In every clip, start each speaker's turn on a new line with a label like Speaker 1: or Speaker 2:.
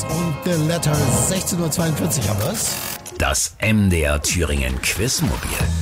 Speaker 1: Und The Letter 16:42 Uhr haben wir es.
Speaker 2: Das MDR Thüringen Quizmobil.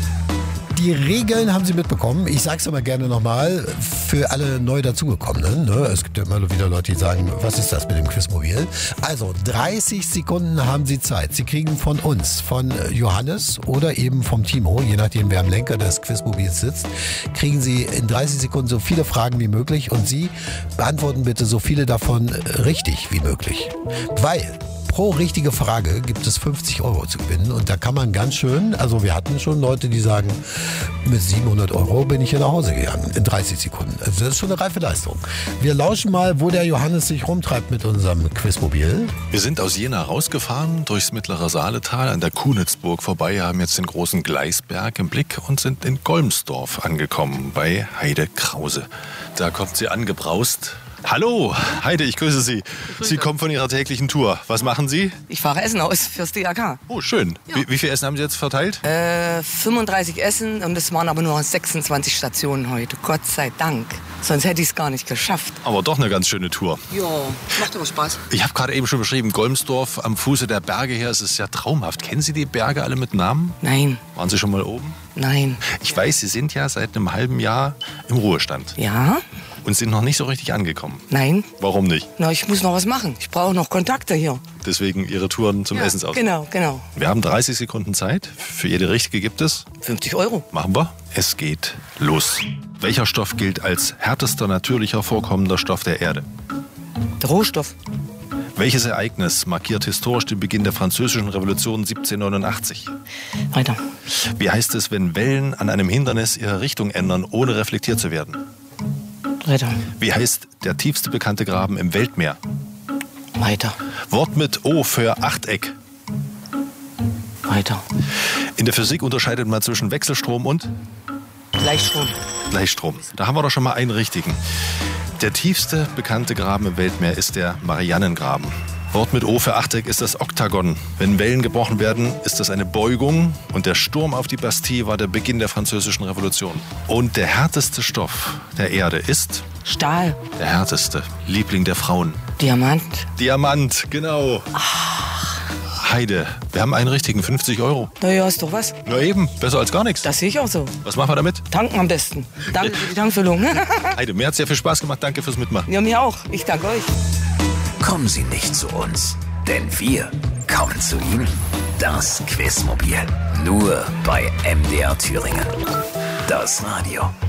Speaker 1: Die Regeln haben Sie mitbekommen. Ich sage es aber gerne nochmal für alle neu dazugekommenen. Ne? Es gibt ja immer wieder Leute, die sagen, was ist das mit dem Quizmobil? Also 30 Sekunden haben Sie Zeit. Sie kriegen von uns, von Johannes oder eben vom Timo, je nachdem wer am Lenker des Quizmobils sitzt, kriegen Sie in 30 Sekunden so viele Fragen wie möglich und Sie beantworten bitte so viele davon richtig wie möglich. Weil pro richtige Frage gibt es 50 Euro zu gewinnen und da kann man ganz schön, also wir hatten schon Leute, die sagen, mit 700 Euro bin ich hier nach Hause gegangen in 30 Sekunden. Also das ist schon eine reife Leistung. Wir lauschen mal, wo der Johannes sich rumtreibt mit unserem Quizmobil.
Speaker 3: Wir sind aus Jena rausgefahren, durchs mittlere Saaletal, an der Kunitzburg vorbei, haben jetzt den großen Gleisberg im Blick und sind in Golmsdorf angekommen, bei Heide Krause. Da kommt sie angebraust. Hallo, Heide, ich grüße Sie. Sie kommen von Ihrer täglichen Tour. Was machen Sie?
Speaker 4: Ich fahre Essen aus fürs DRK.
Speaker 3: Oh, schön.
Speaker 4: Ja.
Speaker 3: Wie viel Essen haben Sie jetzt verteilt?
Speaker 4: 35 Essen und es waren aber nur 26 Stationen heute. Gott sei Dank. Sonst hätte ich es gar nicht geschafft.
Speaker 3: Aber doch eine ganz schöne Tour.
Speaker 4: Ja, macht aber Spaß.
Speaker 3: Ich habe gerade eben schon beschrieben, Golmsdorf am Fuße der Berge her. Es ist ja traumhaft. Kennen Sie die Berge alle mit Namen?
Speaker 4: Nein.
Speaker 3: Waren Sie schon mal oben?
Speaker 4: Nein.
Speaker 3: Ich weiß, Sie sind ja seit einem halben Jahr im Ruhestand.
Speaker 4: Ja?
Speaker 3: Und sind noch nicht so richtig angekommen.
Speaker 4: Nein.
Speaker 3: Warum nicht?
Speaker 4: Na, ich muss noch was machen. Ich brauche noch Kontakte hier.
Speaker 3: Deswegen Ihre Touren zum Essensausflug.
Speaker 4: Genau.
Speaker 3: Wir haben 30 Sekunden Zeit. Für jede richtige gibt es
Speaker 4: 50 Euro.
Speaker 3: Machen wir. Es geht los. Welcher Stoff gilt als härtester natürlicher vorkommender Stoff der Erde?
Speaker 4: Der Rohstoff.
Speaker 3: Welches Ereignis markiert historisch den Beginn der Französischen Revolution 1789?
Speaker 4: Weiter.
Speaker 3: Wie heißt es, wenn Wellen an einem Hindernis ihre Richtung ändern, ohne reflektiert zu werden?
Speaker 4: Weiter.
Speaker 3: Wie heißt der tiefste bekannte Graben im Weltmeer?
Speaker 4: Weiter.
Speaker 3: Wort mit O für Achteck.
Speaker 4: Weiter.
Speaker 3: In der Physik unterscheidet man zwischen Wechselstrom und
Speaker 4: Gleichstrom.
Speaker 3: Gleichstrom. Da haben wir doch schon mal einen richtigen. Der tiefste bekannte Graben im Weltmeer ist der Marianengraben. Wort mit O für Achteck ist das Oktagon. Wenn Wellen gebrochen werden, ist das eine Beugung. Und der Sturm auf die Bastille war der Beginn der Französischen Revolution. Und der härteste Stoff der Erde ist
Speaker 4: Stahl.
Speaker 3: der härteste. Liebling der Frauen.
Speaker 4: Diamant.
Speaker 3: Diamant, genau. Heide, wir haben einen richtigen, 50 Euro.
Speaker 4: Na ja, ist doch was.
Speaker 3: Na eben, besser als gar nichts.
Speaker 4: Das sehe ich auch so.
Speaker 3: Was machen wir damit?
Speaker 4: Tanken am besten. Danke für die Tankfüllung.
Speaker 3: Heide, mir hat es sehr viel Spaß gemacht. Danke fürs Mitmachen.
Speaker 4: Ja, mir auch. Ich danke euch.
Speaker 2: Kommen Sie nicht zu uns, denn wir kommen zu Ihnen. Das Quizmobil. Nur bei MDR Thüringen. Das Radio.